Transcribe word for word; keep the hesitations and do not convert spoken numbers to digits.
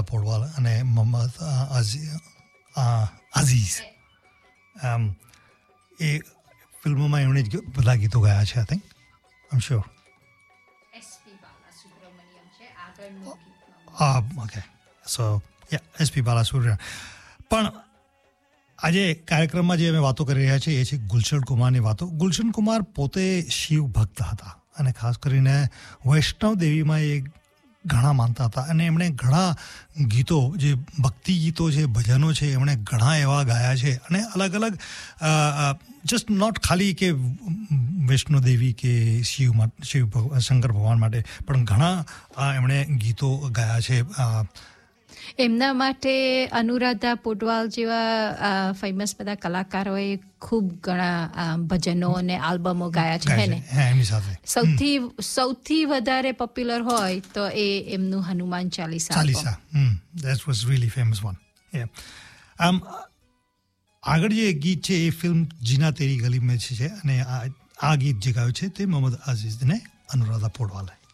પોડવાલ અને મોહમ્મદ અઝીઝ એ ફિલ્મોમાં એમણે જ બધા ગીતો ગાયા છે I think I am sure હા ઓકે સો યા એસપી બાલાસુબ્રમણ્યમ પણ આજે કાર્યક્રમમાં જે અમે વાતો કરી રહ્યા છીએ એ છે ગુલશન કુમારની વાતો. ગુલશન કુમાર પોતે શિવ ભક્ત હતા અને ખાસ કરીને વૈષ્ણવ દેવીમાં એ ઘણા માનતા હતા અને એમણે ઘણા ગીતો જે ભક્તિ ગીતો છે ભજનો છે એમણે ઘણા એવા ગાયા છે અને અલગ અલગ જસ્ટ નોટ ખાલી કે વૈષ્ણો દેવી કે શિવ શિવ શંકર ભગવાન માટે પણ ઘણા એમણે ગીતો ગાયા છે. એમના માટે અનુરાધા પોડવાલ જેવા ફેમસ બધા કલાકારોએ ખૂબ ઘણા ભજનો અને આલ્બમો ગાયા છે ને એમની સાથે સૌથી સૌથી વધારે પોપ્યુલર હોય તો એ એમનું Hanuman Chalisa Chalisa that was really famous one. આમ આગળ જે ગીત છે એ ફિલ્મ જીના તેરી ગલી મેં છે અને આ ગીત જે ગાયું છે તે મોહમ્મદ અઝીઝ ને અનુરાધા પોડવાલે.